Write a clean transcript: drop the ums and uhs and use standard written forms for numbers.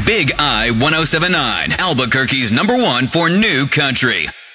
Big I 107.9, Albuquerque's #1 for new country.